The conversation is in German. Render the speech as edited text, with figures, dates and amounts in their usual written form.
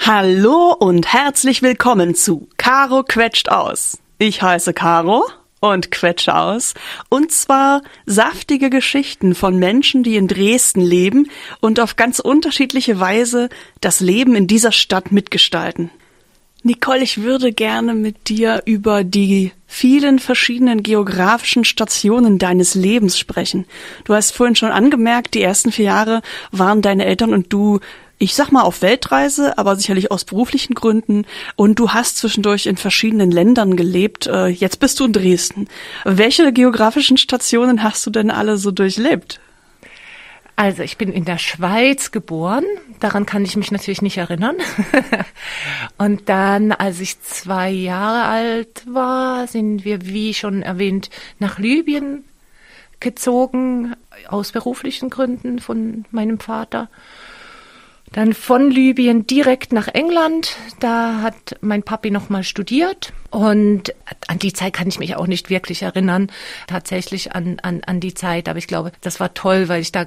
Hallo und herzlich willkommen zu Caro quetscht aus. Ich heiße Caro und quetsche aus. Und zwar saftige Geschichten von Menschen, die in Dresden leben und auf ganz unterschiedliche Weise das Leben in dieser Stadt mitgestalten. Nicole, ich würde gerne mit dir über die vielen verschiedenen geografischen Stationen deines Lebens sprechen. Du hast vorhin schon angemerkt, die ersten 4 Jahre waren deine Eltern und du, ich sag mal, auf Weltreise, aber sicherlich aus beruflichen Gründen. Und du hast zwischendurch in verschiedenen Ländern gelebt. Jetzt bist du in Dresden. Welche geografischen Stationen hast du denn alle so durchlebt? Also ich bin in der Schweiz geboren, daran kann ich mich natürlich nicht erinnern. Und dann, als ich 2 Jahre alt war, sind wir, wie schon erwähnt, nach Libyen gezogen, aus beruflichen Gründen von meinem Vater. Dann von Libyen direkt nach England, da hat mein Papi nochmal studiert und an die Zeit kann ich mich auch nicht wirklich erinnern, tatsächlich an die Zeit, aber ich glaube, das war toll, weil ich da